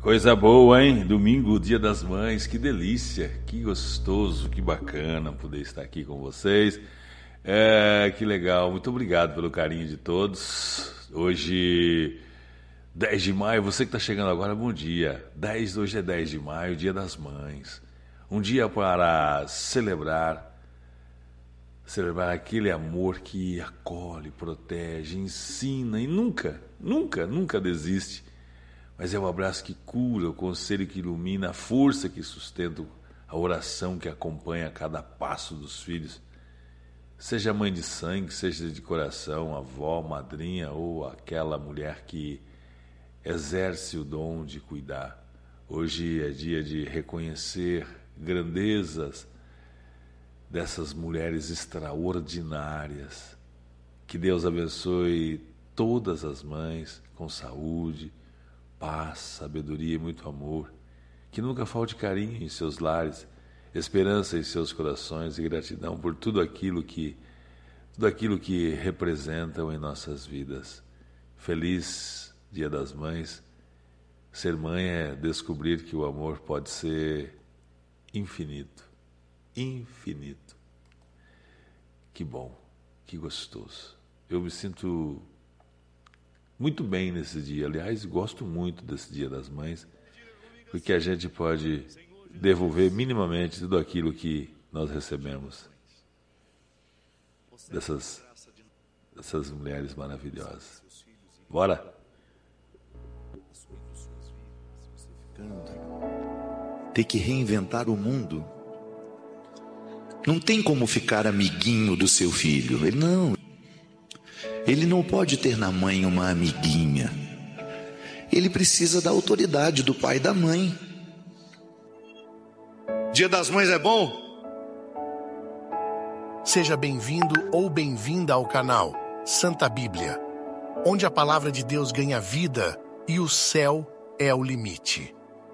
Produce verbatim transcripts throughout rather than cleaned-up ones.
Coisa boa, hein? Domingo, Dia das Mães, que delícia, que gostoso, que bacana poder estar aqui com vocês. É, que legal, muito obrigado pelo carinho de todos. Hoje, dez de maio, você que está chegando agora, bom dia. dez, hoje é dez de maio, Dia das Mães. Um dia para celebrar, celebrar aquele amor que acolhe, protege, ensina e nunca, nunca, nunca desiste. Mas é o abraço que cura, o conselho que ilumina, a força que sustenta, a oração que acompanha cada passo dos filhos. Seja mãe de sangue, seja de coração, avó, madrinha ou aquela mulher que exerce o dom de cuidar. Hoje é dia de reconhecer grandezas dessas mulheres extraordinárias. Que Deus abençoe todas as mães com saúde, paz, sabedoria e muito amor. Que nunca falte carinho em seus lares, esperança em seus corações e gratidão por tudo aquilo que, tudo aquilo que representam em nossas vidas. Feliz Dia das Mães. Ser mãe é descobrir que o amor pode ser infinito. Infinito. Que bom, que gostoso. Eu me sinto muito bem nesse dia. Aliás, gosto muito desse Dia das Mães, porque a gente pode devolver minimamente tudo aquilo que nós recebemos dessas, dessas mulheres maravilhosas. Bora? Ter que reinventar o mundo. Não tem como ficar amiguinho do seu filho. Ele não. Ele não pode ter na mãe uma amiguinha. Ele precisa da autoridade do pai e da mãe. Dia das Mães é bom? Seja bem-vindo ou bem-vinda ao canal Santa Bíblia, onde a palavra de Deus ganha vida e o céu é o limite.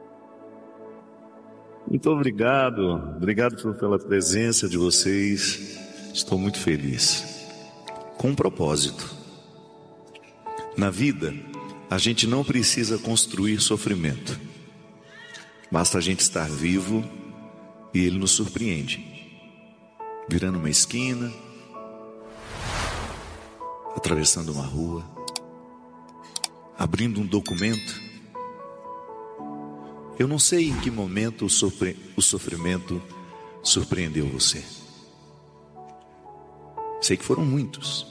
Muito obrigado. Obrigado pela presença de vocês. Estou muito feliz. Com um propósito. Na vida, a gente não precisa construir sofrimento. Basta a gente estar vivo e ele nos surpreende. Virando uma esquina, atravessando uma rua, abrindo um documento. Eu não sei em que momento o, sofre... o sofrimento surpreendeu você. Sei que foram muitos.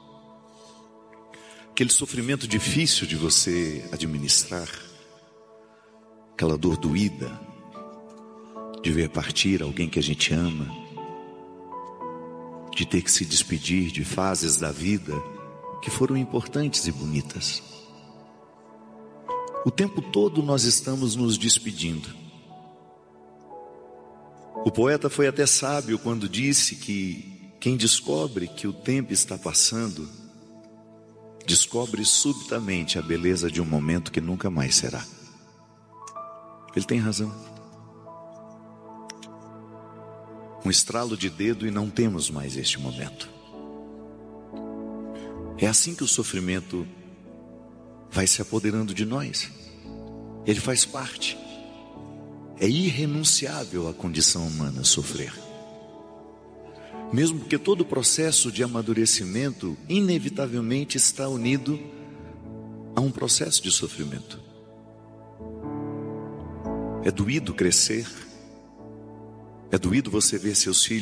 Aquele sofrimento difícil de você administrar, aquela dor doída de ver partir alguém que a gente ama, de ter que se despedir de fases da vida que foram importantes e bonitas. O tempo todo nós estamos nos despedindo. O poeta foi até sábio quando disse que quem descobre que o tempo está passando, descobre subitamente a beleza de um momento que nunca mais será. Ele tem razão. Um estralo de dedo e não temos mais este momento. É assim que o sofrimento vai se apoderando de nós. Ele faz parte. É irrenunciável a condição humana sofrer. Mesmo porque todo o processo de amadurecimento inevitavelmente está unido a um processo de sofrimento. É doído crescer. É doído você ver seus filhos